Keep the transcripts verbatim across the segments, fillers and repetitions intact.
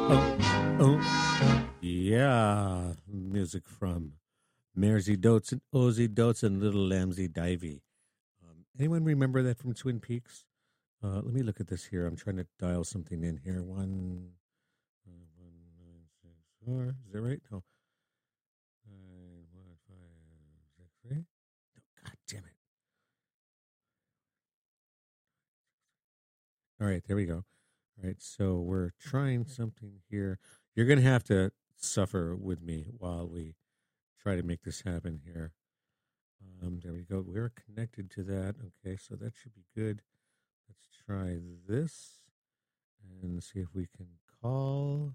Oh, oh, yeah. Music from Mersey Dotes and Ozzy Dotes and Little Lambsy Divey. Um, anyone remember that from Twin Peaks? Uh, let me look at this here. I'm trying to dial something in here. One, uh, one nine six four. Is that right? No. Nine one five six three. No, God damn it! All right, there we go. All right, so we're trying something here. You're gonna have to suffer with me while we try to make this happen here. Um, there we go. We're connected to that. Okay, so that should be good. Let's try this and see if we can call.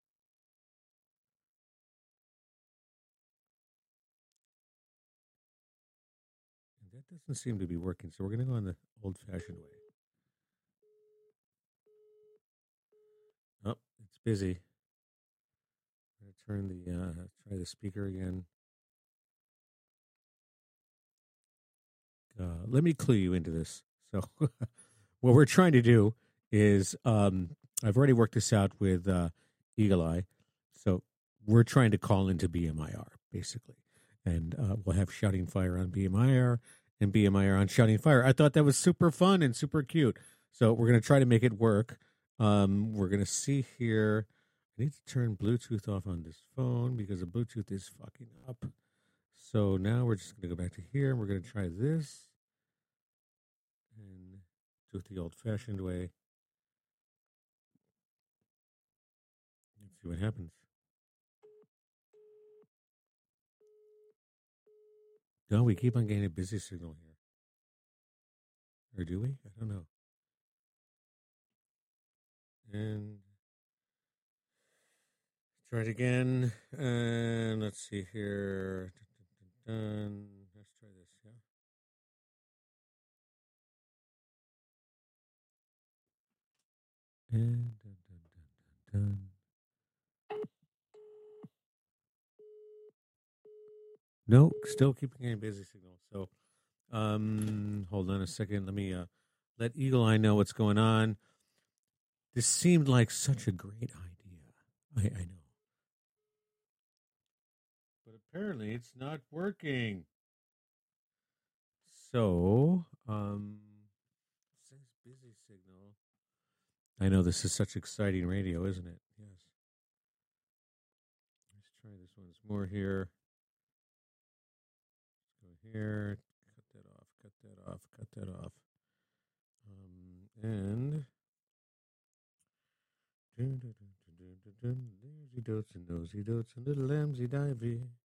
And that doesn't seem to be working, so we're going to go on the old-fashioned way. Oh, it's busy. I'm going to turn the uh, try the speaker again. Uh, let me clue you into this. So, what we're trying to do is, um, I've already worked this out with uh, Eagle Eye. So, we're trying to call into B M I R, basically. And uh, we'll have Shouting Fire on B M I R and B M I R on Shouting Fire. I thought that was super fun and super cute. So, we're going to try to make it work. Um, we're going to see here. I need to turn Bluetooth off on this phone because the Bluetooth is fucking up. So now we're just going to go back to here and we're going to try this and do it the old fashioned way. Let's see what happens. No, we keep on getting a busy signal here. Or do we? I don't know. And try it again. And let's see here. Dun, dun, dun. Let's try this, yeah. And dun, dun, dun, dun, dun. No, still keeping getting busy signal. So um hold on a second. Let me uh let Eagle Eye know what's going on. This seemed like such a great idea. I, I know. But apparently it's not working. So, um, it says busy signal. I know this is such exciting radio, isn't it? Yes. Let's try this once more here. Let's go here. Cut that off. Cut that off. Cut that off. Um, and dun, dun, dun, dun, dun, dun, dun, nosy dotes and nosy dotes and little lambsy divey.